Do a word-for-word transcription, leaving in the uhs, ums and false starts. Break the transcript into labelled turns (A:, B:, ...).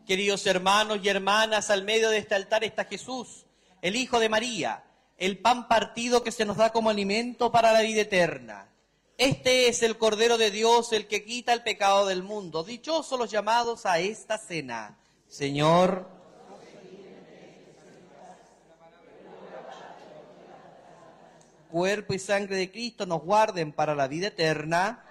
A: Queridos hermanos y hermanas, al medio de este altar está Jesús, el Hijo de María, el pan partido que se nos da como alimento para la vida eterna. Este es el Cordero de Dios, el que quita el pecado del mundo. Dichosos los llamados a esta cena. Señor, cuerpo y sangre de Cristo nos guarden para la vida eterna.